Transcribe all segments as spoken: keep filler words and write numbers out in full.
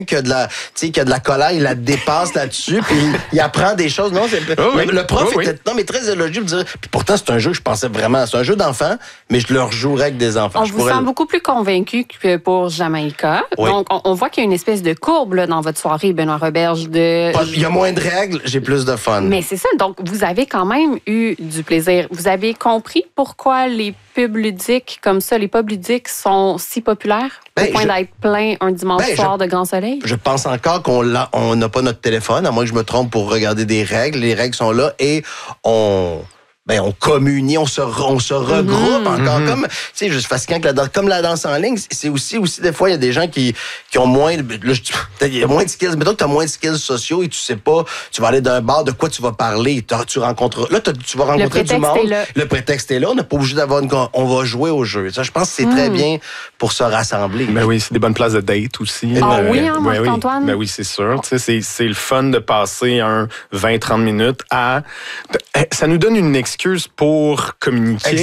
qui a de la, tu sais, qui a de la colère, il la dépasse là-dessus, puis il, il apprend des choses. Non, c'est, oh oui. le, le prof oh était oui. non, mais très élogieux. Puis pourtant, c'est un jeu que je pensais vraiment, c'est un jeu d'enfants, mais je le rejouerais avec des enfants. On je vous sent beaucoup plus convaincu que pour Jamaïca. Oui. Donc, on, on voit qu'il y a une espèce de courbe là, dans votre soirée, Benoît Roberge. De... Il y a moins de règles, j'ai plus de fun. Mais c'est ça. Donc, vous avez quand même eu du plaisir. Vous avez compris pourquoi les pubs ludiques comme ça, les pubs ludiques sont si populaires Ben, au point je... d'être plein un dimanche ben, soir je... de grand soleil? Je pense encore qu'on l'a, on n'a pas notre téléphone, à moins que je me trompe pour regarder des règles. Les règles sont là et on... Ben, on communie, on se, on se regroupe mm-hmm. encore. Mm-hmm. Comme, tu sais, juste fascinant que la danse, comme la danse en ligne, c'est aussi, aussi des fois, il y a des gens qui, qui ont moins, là, il y a moins de skills. Mettons que tu as moins de skills sociaux et tu sais pas, tu vas aller d'un bar, de quoi tu vas parler. Tu rencontres, là, tu vas rencontrer du monde. Le prétexte est là. On n'est pas obligé d'avoir une, on va jouer au jeu. Ça, je pense que c'est mm. très bien pour se rassembler. Ben oui, c'est des bonnes places de date aussi. Ah euh, oui, hein, ben Marc-Antoine? Oui. Ben oui, c'est sûr. Tu sais, c'est, c'est le fun de passer un vingt trente minutes à, ça nous donne une excuse pour communiquer.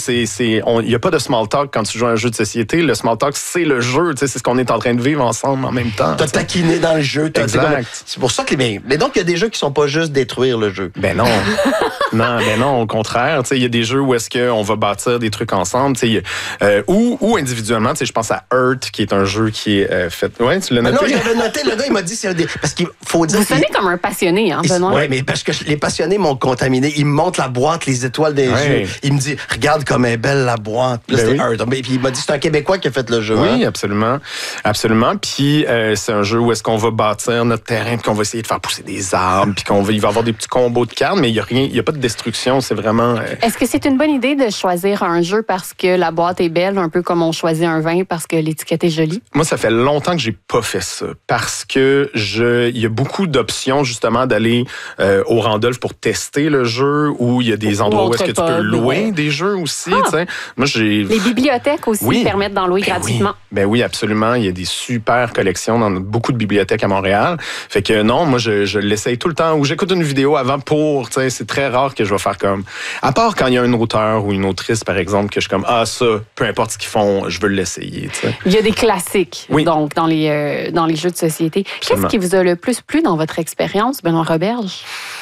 Il n'y a pas de small talk quand tu joues à un jeu de société. Le small talk, c'est le jeu. C'est ce qu'on est en train de vivre ensemble en même temps. T'as taquiné dans le jeu. T'as, exact. Comme, c'est pour ça que les... Mais donc, il y a des jeux qui sont pas juste détruire le jeu. Ben non. non, ben non, au contraire. Il y a des jeux où est-ce qu'on va bâtir des trucs ensemble. Euh, ou, ou individuellement, je pense à Earth, qui est un jeu qui est euh, fait... Ouais, tu l'as noté? Non, j'avais noté. Le gars, il m'a dit... C'est un des... Parce qu'il faut dire... Vous sonnez comme un passionné, hein, Benoît? Oui, mais parce que les passionnés m'ont contaminé. Ils me montrent la boîte, les étoiles des ouais. yeux. Il me dit, regarde comme est belle la boîte. Là, ben c'était oui. Puis il m'a dit, c'est un Québécois qui a fait le jeu. Oui, hein? absolument. Absolument. Puis euh, c'est un jeu où est-ce qu'on va bâtir notre terrain, puis qu'on va essayer de faire pousser des arbres, puis qu'on va, il va y avoir des petits combos de cartes, mais il n'y a rien, il n'y a pas de destruction. C'est vraiment... Euh... Est-ce que c'est une bonne idée de choisir un jeu parce que la boîte est belle, un peu comme on choisit un vin parce que l'étiquette est jolie? Moi, ça fait longtemps que j'ai pas fait ça, parce que je, il y a beaucoup d'options, justement, d'aller euh, au Randolph pour tester le jeu, où il y a des endroits où est-ce que tu peux louer ouais. des jeux aussi. Ah. Moi, j'ai... Les bibliothèques aussi oui. permettent d'en louer ben gratuitement. Oui. Ben oui, absolument. Il y a des super collections dans beaucoup de bibliothèques à Montréal. Fait que non, moi, je, je l'essaye tout le temps, ou j'écoute une vidéo avant pour, tu sais, c'est très rare que je vais faire comme... À part quand il y a un auteur ou une autrice, par exemple, que je suis comme, ah, ça, peu importe ce qu'ils font, je veux l'essayer, tu sais. Il y a des classiques, oui. donc, dans les, euh, dans les jeux de société. Absolument. Qu'est-ce qui vous a le plus plu dans votre expérience, Benoît Roberge?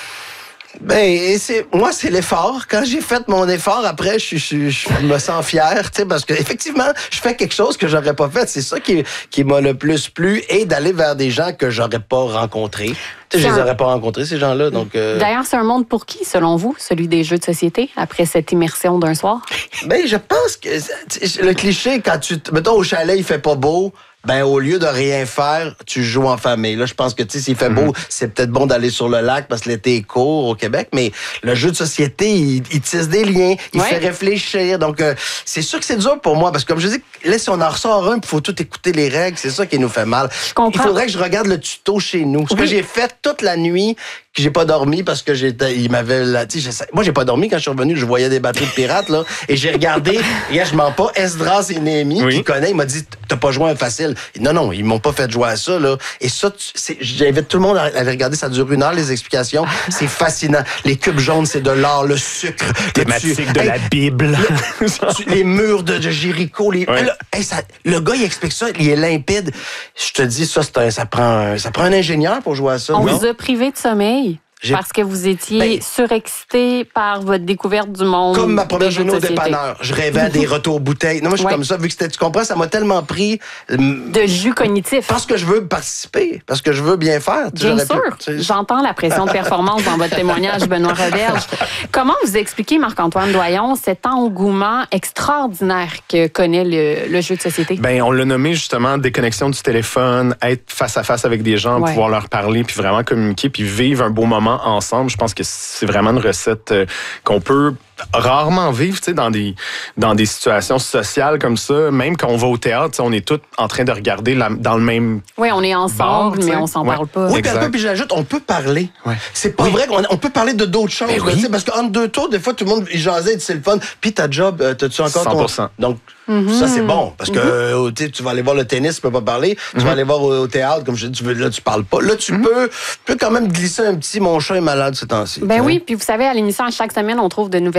Ben, c'est, moi, c'est l'effort. Quand j'ai fait mon effort, après, je, je, je me sens fier, tu sais, parce que effectivement, je fais quelque chose que j'aurais pas fait. C'est ça qui, qui m'a le plus plu, et d'aller vers des gens que j'aurais pas rencontrés. Tu sais, je les aurais pas rencontrés, ces gens-là. Donc, euh... D'ailleurs, c'est un monde pour qui, selon vous, celui des jeux de société, après cette immersion d'un soir? Ben, je pense que le cliché, quand tu, mettons, au chalet, il fait pas beau. Ben, au lieu de rien faire, tu joues en famille. Là, je pense que, tu sais, s'il fait beau, mm-hmm. c'est peut-être bon d'aller sur le lac parce que l'été est court au Québec, mais le jeu de société, il, il tisse des liens, il ouais. fait réfléchir. Donc, euh, c'est sûr que c'est dur pour moi parce que, comme je dis, là, si on en ressort un, il faut tout écouter les règles, c'est ça qui nous fait mal. Il faudrait que je regarde le tuto chez nous. Ce oui. que j'ai fait toute la nuit, que j'ai pas dormi parce que j'étais, il m'avait, tu sais, moi, j'ai pas dormi quand je suis revenu, je voyais des batteries de pirates, là, et j'ai regardé, et je mens pas, Esdras et Néhémie, oui. qui connaît, il m'a dit, t'as pas joué à un facile. Non, non, ils m'ont pas fait jouer à ça, là. Et ça, c'est, j'invite tout le monde à aller regarder, ça dure une heure, les explications. C'est fascinant. Les cubes jaunes, c'est de l'or, le sucre. Thématique de hey, la Bible. Le, les murs de, de Jéricho, les, ouais. là, hey, ça, le gars, il explique ça, il est limpide. Je te dis, ça, c'est un, ça prend, ça prend un ingénieur pour jouer à ça. On non? vous a privé de sommeil. J'ai... Parce que vous étiez ben, surexcité par votre découverte du monde. Comme ma première journée au dépanneur. Je rêvais des retours bouteilles. Non, moi, je suis ouais. comme ça. Vu que c'était, tu comprends, ça m'a tellement pris. De jus cognitif. Parce que je veux participer. Parce que je veux bien faire. Bien sûr. Pu, J'entends la pression de performance dans votre témoignage, Benoît Roberge. Comment vous expliquez, Marc-Antoine Doyon, cet engouement extraordinaire que connaît le, le jeu de société? Ben, on l'a nommé justement déconnexion du téléphone, être face à face avec des gens, ouais. pouvoir leur parler, puis vraiment communiquer, puis vivre un beau moment ensemble. Je pense que c'est vraiment une recette euh, qu'on peut rarement vivre, tu sais, dans des dans des situations sociales comme ça. Même quand on va au théâtre, on est tous en train de regarder la, dans le même. Oui, on est ensemble, bar, mais on s'en ouais. parle pas. Oui, puis un peu, puis j'ajoute, on peut parler. Ouais. C'est pas oui. vrai qu'on on peut parler de d'autres choses, ben oui. parce qu'entre deux tours, des fois, tout le monde il jasait, c'est le fun. Puis ta job, euh, t'as-tu encore cent pour cent. ton. Donc mm-hmm. ça c'est bon, parce que mm-hmm. euh, tu vas aller voir le tennis, tu peux pas parler. Tu mm-hmm. vas aller voir au, au théâtre, comme je dis, tu veux, là tu parles pas. Là tu mm-hmm. peux, peux quand même glisser un petit. Mon chat est malade ce temps-ci. Ben oui, puis vous savez, à l'émission, chaque semaine, on trouve de nouvelles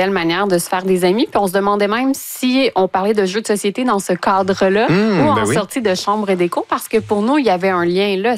belle manière de se faire des amis. Puis on se demandait même si on parlait de jeux de société dans ce cadre-là mmh, ou en ben oui. sortie de chambre et d'écho, parce que pour nous, il y avait un lien là.